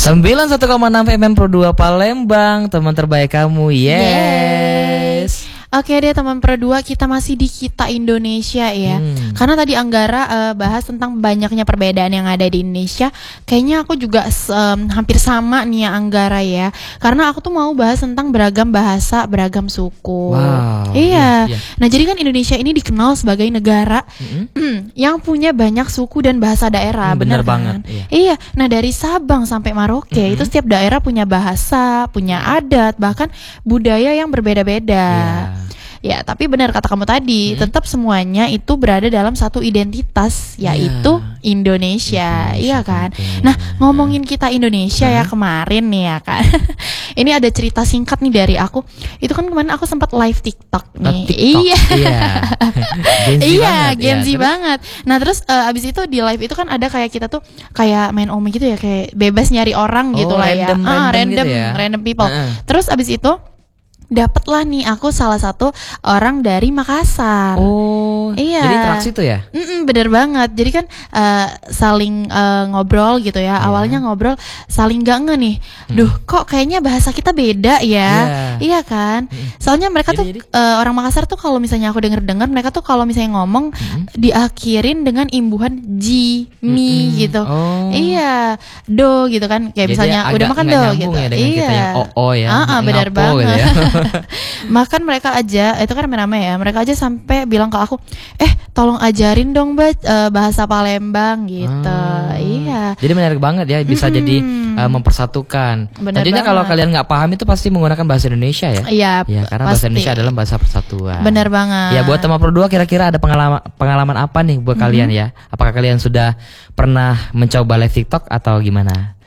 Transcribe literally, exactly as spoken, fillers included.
sembilan puluh satu koma enam F M Pro dua Palembang, teman terbaik kamu. Yes. Oke deh teman Pro dua, kita masih di Kita Indonesia ya. Hmm. Karena tadi Anggara uh, bahas tentang banyaknya perbedaan yang ada di Indonesia. Kayaknya aku juga um, hampir sama nih ya Anggara ya. Karena aku tuh mau bahas tentang beragam bahasa, beragam suku. Wow. Iya. Yeah, yeah. Nah jadi kan Indonesia ini dikenal sebagai negara mm-hmm. yang punya banyak suku dan bahasa daerah. Hmm, benar banget. Kan? Iya. iya. Nah dari Sabang sampai Merauke mm-hmm. itu setiap daerah punya bahasa, punya adat, bahkan budaya yang berbeda-beda. Yeah. Ya, tapi benar kata kamu tadi, hmm. tetap semuanya itu berada dalam satu identitas, yaitu yeah. Indonesia, Indonesia, iya kan? Okay. Nah, ngomongin Kita Indonesia hmm. ya kemarin nih ya kan. Ini ada cerita singkat nih dari aku. Itu kan kemarin aku sempat live TikTok nih. TikTok. Iya. Iya, Gen Z ya, banget. Nah, terus uh, abis itu di live itu kan ada kayak kita tuh kayak main Ome gitu ya, kayak bebas nyari orang oh, gitu lah ya. Random, ah, random, random, gitu ya? random people. Uh-uh. Terus abis itu dapatlah nih aku salah satu orang dari Makassar. Oh, iya. Jadi interaksi tuh ya? Mm-mm, bener banget. Jadi kan uh, saling uh, ngobrol gitu ya. Yeah. Awalnya ngobrol saling gak nge nih. Hmm. Duh, kok kayaknya bahasa kita beda ya? Yeah. Iya kan? Hmm. Soalnya mereka jadi, tuh jadi? Uh, orang Makassar tuh kalau misalnya aku denger-dengar mereka tuh kalau misalnya ngomong hmm. diakhirin dengan imbuhan ji, mi hmm. gitu. Oh. Iya, do gitu kan. Kayak jadi misalnya udah makan do gitu. Ya iya. Kita yang o o ya. Ah, benar banget. Gitu ya. Makan mereka aja, itu kan rame-rame ya. Mereka aja sampai bilang ke aku, eh tolong ajarin dong mbak uh, bahasa Palembang gitu. Hmm. Iya. Jadi menarik banget ya, bisa hmm. jadi uh, mempersatukan. Tentunya kalau kalian nggak paham itu pasti menggunakan bahasa Indonesia ya. Iya. Ya, karena pasti. bahasa Indonesia adalah bahasa persatuan. Benar banget. Ya buat teman Pro dua kira-kira ada pengalaman pengalaman apa nih buat hmm. kalian ya? Apakah kalian sudah pernah mencoba live TikTok atau gimana?